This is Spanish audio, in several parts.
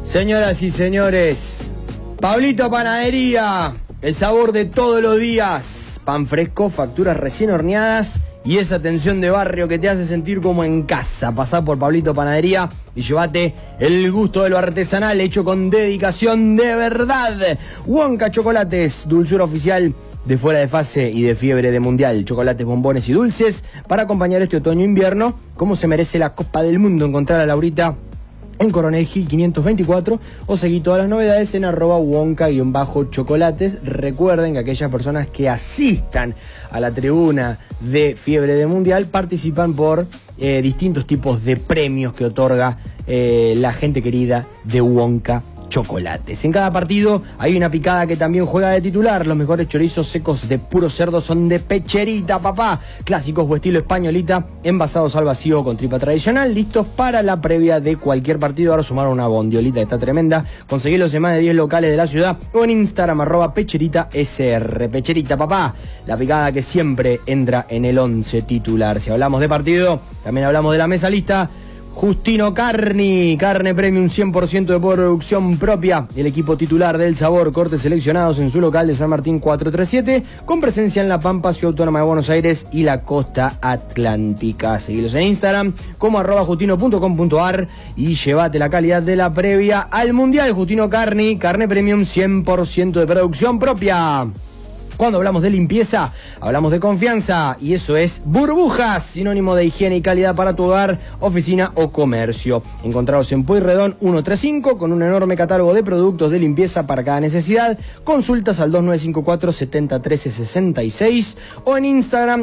Señoras y señores, Pablito Panadería, el sabor de todos los días. Pan fresco, facturas recién horneadas y esa atención de barrio que te hace sentir como en casa. Pasá por Pablito Panadería y llévate el gusto de lo artesanal hecho con dedicación de verdad. Wonka Chocolates, dulzura oficial de fuera de fase y de fiebre de mundial. Chocolates, bombones y dulces para acompañar este otoño-invierno como se merece la Copa del Mundo. Encontrar a Laurita en Coronel Gil 524 o seguí todas las novedades en @wonka_chocolates. Recuerden que aquellas personas que asistan a la tribuna de fiebre de mundial participan por distintos tipos de premios que otorga la gente querida de Wonka Chocolates. En cada partido hay una picada que también juega de titular. Los mejores chorizos secos de puro cerdo son de Pecherita, papá. Clásicos o estilo españolita, envasados al vacío con tripa tradicional, listos para la previa de cualquier partido. Ahora sumaron una bondiolita que está tremenda. Conseguilos en más de 10 locales de la ciudad o en Instagram @PecheritaSR. Pecherita, papá. La picada que siempre entra en el 11 titular. Si hablamos de partido, también hablamos de la mesa lista. Justino Carni, carne premium 100% de producción propia. El equipo titular del sabor, cortes seleccionados en su local de San Martín 437, con presencia en La Pampa, Ciudad Autónoma de Buenos Aires y la costa atlántica. Seguilos en Instagram como @justino.com.ar y llévate la calidad de la previa al Mundial. Justino Carni, carne premium 100% de producción propia. Cuando hablamos de limpieza, hablamos de confianza y eso es Burbujas, sinónimo de higiene y calidad para tu hogar, oficina o comercio. Encontrados en Pueyrredón 135 con un enorme catálogo de productos de limpieza para cada necesidad. Consultas al 2954 701366 o en Instagram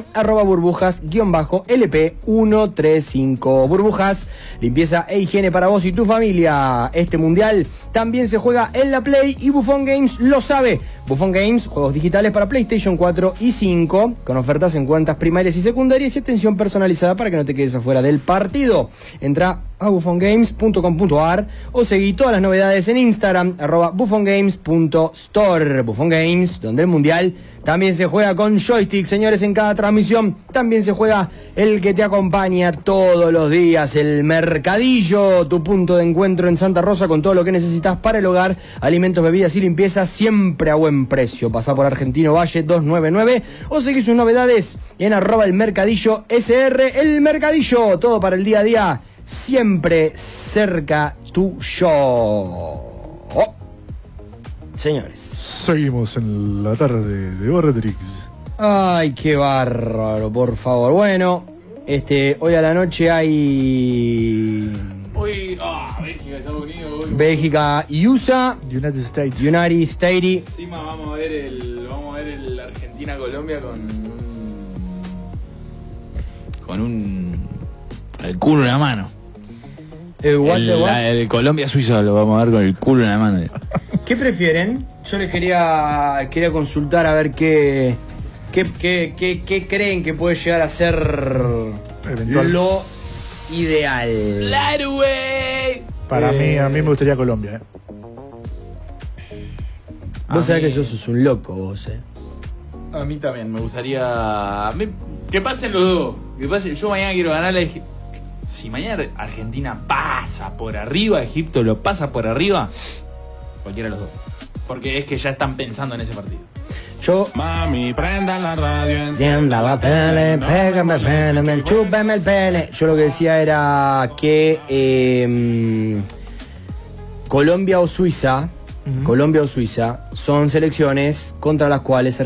@burbujas_LP135. Burbujas, limpieza e higiene para vos y tu familia. Este mundial también se juega en la Play y Buffon Games lo sabe. Buffon Games, juegos digitales para PlayStation 4 y 5, con ofertas en cuentas primarias y secundarias y atención personalizada para que no te quedes afuera del partido. Entra a buffongames.com.ar o seguí todas las novedades en Instagram @buffongames.store. Buffon Games, donde el mundial también se juega con joystick. Señores, en cada transmisión también se juega el que te acompaña todos los días, el Mercadillo, tu punto de encuentro en Santa Rosa con todo lo que necesitas para el hogar, alimentos, bebidas y limpieza, siempre a buen precio. Pasá por Argentino Valle 299 o seguí sus novedades en @elmercadillo_SR. El Mercadillo, todo para el día a día, siempre cerca tuyo. Oh. Señores, seguimos en la tarde de Borretrix. Ay, qué bárbaro, por favor. Bueno, hoy a la noche hay Bélgica, Estados Unidos. Bélgica y USA. United States. Encima vamos a ver el Argentina-Colombia el culo en la mano. El Colombia-Suiza lo vamos a ver con el culo en la mano. ¿Qué prefieren? Yo les quería consultar a ver qué creen que puede llegar a ser lo ideal. Claro, güey. Para mí, a mí me gustaría Colombia. Vos sabés que sos un loco, vos, A mí también me gustaría. Que pasen los dos. Yo mañana quiero ganarle. Si mañana Argentina pasa por arriba, Egipto lo pasa por arriba, cualquiera de los dos. Porque es que ya están pensando en ese partido. Mami, prenda la radio, encienda la tele, pégame el pene, chúpeme el pene. Yo lo que decía era que Colombia o Suiza son selecciones contra las cuales